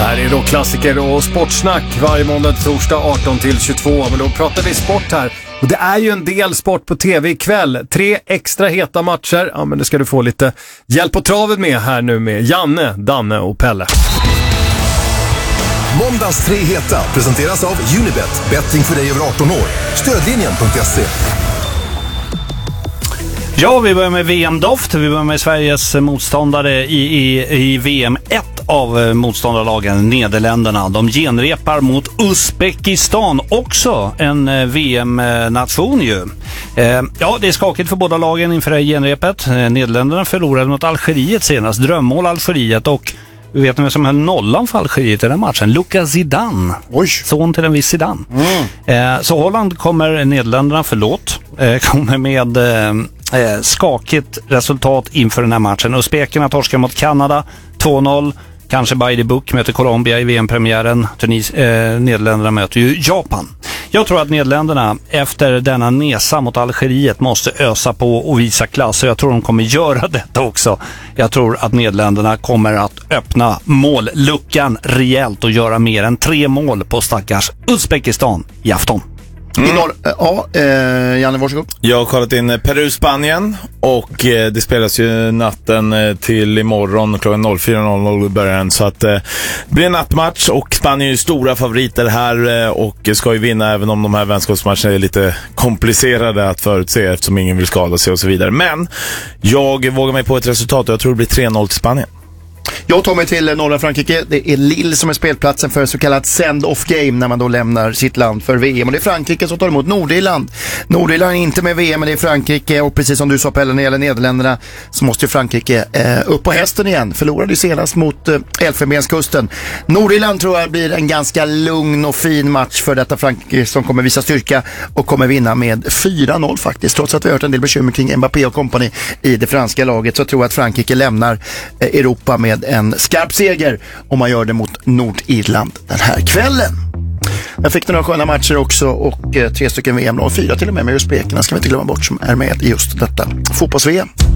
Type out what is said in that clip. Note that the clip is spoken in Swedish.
Här är då klassiker och sportsnack varje måndag till torsdag 18-22. Men då pratar vi sport här. Och det är ju en del sport på tv ikväll. 3 extra heta matcher. Ja, men det ska du få lite hjälp på travet med här nu med Janne, Danne och Pelle. Måndags 3 heta presenteras av Unibet. Betting för dig över 18 år. Stödlinjen.se. Ja, vi börjar med VM-doft. Vi börjar med Sveriges motståndare i VM. Ett av motståndarlagen, Nederländerna. De genrepar mot Uzbekistan, också en VM-nation ju. Ja, det är skakigt för båda lagen inför det här genrepet. Nederländerna förlorade mot Algeriet senast. Drömmål Algeriet, och vi vet vem som höll nollan för Algeriet i den matchen. Lucas Zidane. Oj. Son till en viss Zidane. Så Holland kommer Nederländerna, kommer med skakigt resultat inför den här matchen. Uzbekerna torskar mot Kanada 2-0. Kanske by the book, möter Colombia i VM-premiären. Nederländerna möter ju Japan. Jag tror att Nederländerna efter denna nesa mot Algeriet måste ösa på och visa klass. Och jag tror de kommer göra detta också. Jag tror att Nederländerna kommer att öppna målluckan rejält och göra mer än 3 mål på stackars Uzbekistan i afton. Janne, varsågod. Jag har kollat in Peru-Spanien och det spelas ju natten till imorgon klockan 04.00 börjar den, så att det blir en nattmatch och Spanien är ju stora favoriter här och ska ju vinna, även om de här vänskapsmatcherna är lite komplicerade att förutse eftersom ingen vill skada sig och så vidare. Men jag vågar mig på ett resultat och jag tror det blir 3-0 till Spanien. Jag tar mig till norra Frankrike. Det är Lille som är spelplatsen för så kallat send-off game när man då lämnar sitt land för VM. Och det är Frankrike som tar emot Nordirland. Nordirland är inte med VM, men det är Frankrike. Och precis som du sa, Pelle, när det gäller Nederländerna så måste ju Frankrike upp på hästen igen. Förlorade ju senast mot Elfenbenskusten. Nordirland tror jag blir en ganska lugn och fin match för detta Frankrike som kommer visa styrka och kommer vinna med 4-0 faktiskt. Trots att vi har hört en del bekymmer kring Mbappé och company i det franska laget, så tror jag att Frankrike lämnar Europa med en skarp seger om man gör det mot Nordirland den här kvällen. Jag fick några sköna matcher också och 3 stycken VM och 4 till och med Uzbekerna ska vi inte glömma bort som är med i just detta fotbolls-VM.